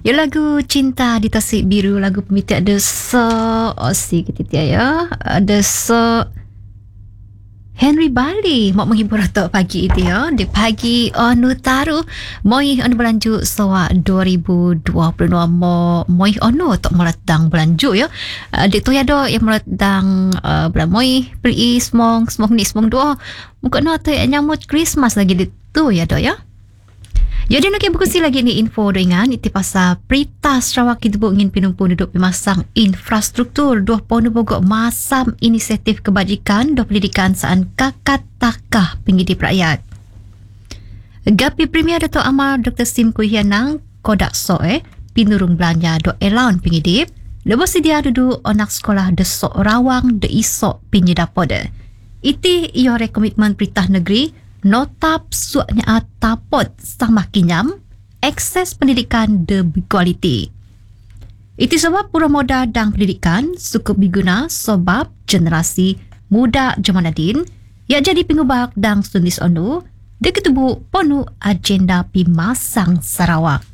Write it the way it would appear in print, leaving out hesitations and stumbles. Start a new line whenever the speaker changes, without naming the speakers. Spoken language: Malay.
Ya lagu Cinta di Tasik Biru, lagu pemiti ada si kita ya. Ada Henry Bali mau menghibur atok pagi itu ya. Di pagi anu taru moi anu belanju sawa 2022 moi anu tok meletang belanju ya. Di tu ya do yang meletang bulan moi pri semong ni semong dua. Muka no tu nyamut Christmas lagi di tu ya do ya. Jadi nak berkongsi lagi ni info ringan iti pasal Prita Sarawak kita ingin pinumpu duduk pemasang infrastruktur 2 pono bogok masam inisiatif kebajikan do pendidikan saan kakak takah pengidip rakyat. Gapi Premier Dato' Amar Dr. Sim Kuhianang kodak pinurung belanja do elaun pengidip lepas sedia duduk anak sekolah de sok rawang de isok penyedapode. Iti iore komitmen Perintah Negeri notap suaknya atapot sama kinyam akses pendidikan de berkualiti. Itu sebab pura moda dan pendidikan cukup diguna sebab generasi muda Jamanadin yang jadi pengubah dan sunis onu dia ketubuh penuh agenda pimasang Sarawak.